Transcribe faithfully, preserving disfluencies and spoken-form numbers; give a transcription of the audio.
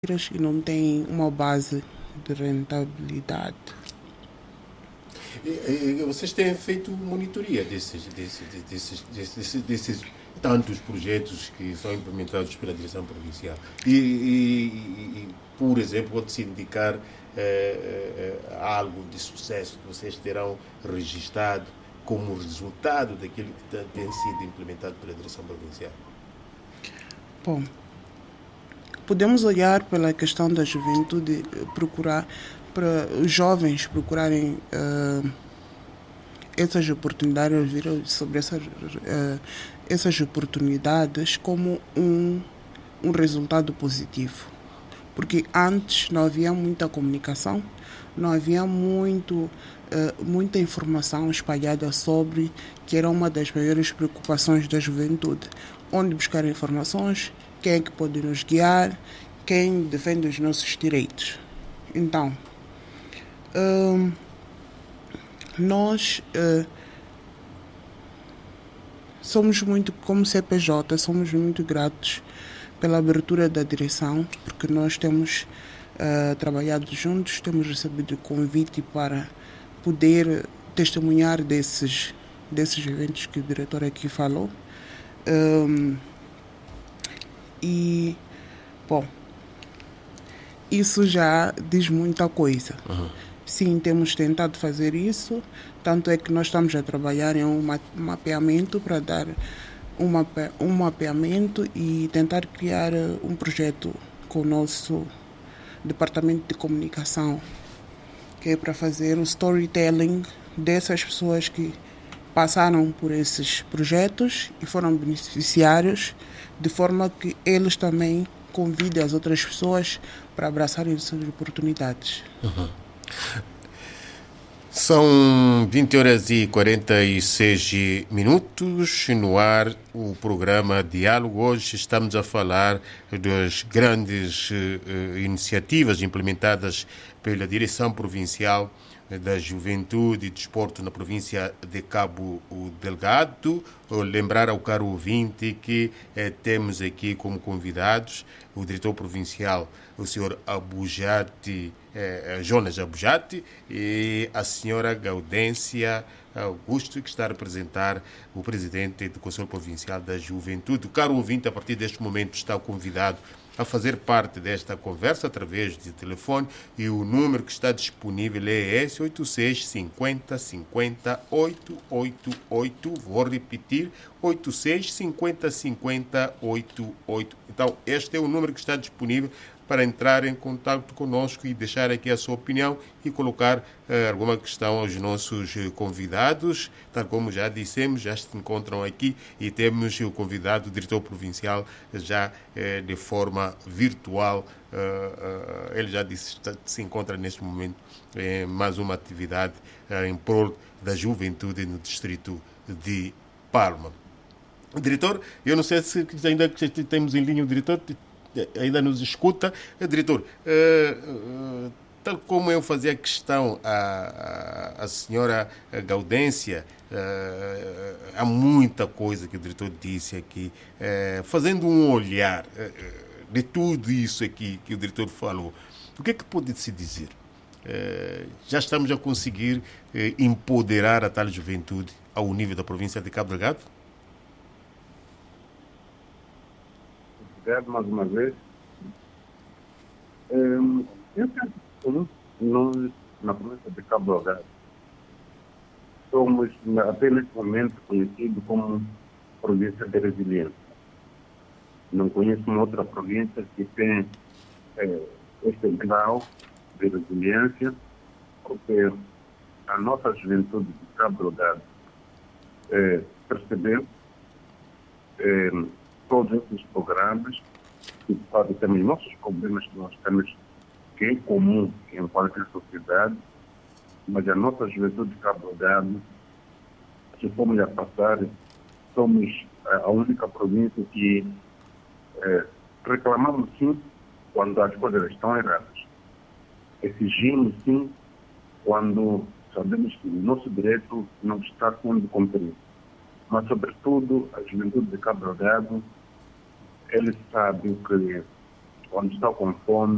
outras e não têm uma base de rentabilidade. E, e, vocês têm feito monitoria desses, desses, desses, desses, desses tantos projetos que são implementados pela direção provincial? E, e, e por exemplo, pode-se indicar eh, eh, algo de sucesso que vocês terão registrado como resultado daquilo que tem sido implementado pela direção provincial? Bom, podemos olhar pela questão da juventude, procurar para os jovens procurarem uh, essas oportunidades, vir sobre essas, uh, essas oportunidades como um, um resultado positivo. Porque antes não havia muita comunicação, não havia muito, uh, muita informação espalhada sobre que era uma das maiores preocupações da juventude. Onde buscar informações, quem é que pode nos guiar, quem defende os nossos direitos. Então, uh, nós uh, somos muito, como C P J, somos muito gratos pela abertura da direção, porque nós temos uh, trabalhado juntos, temos recebido convite para poder testemunhar desses, desses eventos que o diretor aqui falou. Um, e, bom, isso já diz muita coisa. Uhum. Sim, temos tentado fazer isso, tanto é que nós estamos a trabalhar em um mapeamento para dar um, mape, um mapeamento e tentar criar um projeto com o nosso departamento de comunicação, que é para fazer o storytelling dessas pessoas que passaram por esses projetos e foram beneficiários, de forma que eles também convidem as outras pessoas para abraçarem essas oportunidades. Uhum. São vinte horas e quarenta e seis minutos no ar o programa Diálogo. Hoje estamos a falar das grandes uh, iniciativas implementadas pela Direção Provincial da Juventude e Desporto na província de Cabo Delgado. Lembrar ao caro ouvinte que eh, temos aqui como convidados o diretor provincial, o senhor Abujati, eh, Jonas Abujati, e a senhora Gaudência Augusto, que está a representar o presidente do Conselho Provincial da Juventude. O caro ouvinte, a partir deste momento, está convidado a fazer parte desta conversa através de telefone, e o número que está disponível é esse, oito seis cinquenta cinquenta oito oito oito. Vou repetir, oito seis cinquenta cinquenta oito oito. Então, este é o número que está disponível para entrar em contato conosco e deixar aqui a sua opinião e colocar uh, alguma questão aos nossos convidados. Tal como já dissemos, já se encontram aqui e temos o convidado, o diretor provincial, já uh, de forma virtual. Uh, uh, ele já disse que se encontra neste momento em mais uma atividade uh, em prol da juventude no distrito de Palma. Diretor, eu não sei se ainda temos em linha o diretor, ainda nos escuta. Diretor, uh, uh, tal como eu fazia questão à, à, à senhora Gaudência, uh, há muita coisa que o diretor disse aqui, uh, fazendo um olhar uh, de tudo isso aqui que o diretor falou. O que é que pode-se dizer? Uh, já estamos a conseguir uh, empoderar a tal juventude ao nível da província de Cabo Delgado? Mais uma vez. Um, eu penso que nós, na província de Cabo Delgado, somos até neste momento conhecidos como província de resiliência. Não conheço uma outra província que tem é, este grau de resiliência, porque a nossa juventude de Cabo Delgado é, percebeu é, todos esses programas, que de fato temos nossos problemas que nós temos, que é comum em qualquer sociedade, mas a nossa juventude de Cabo Delgado, se formos a passar, somos a única província que é, reclamamos sim quando as coisas estão erradas. Exigimos sim quando sabemos que o nosso direito não está sendo cumprido. Mas, sobretudo, a juventude de Cabo Delgado, ele sabe que quando está com fome,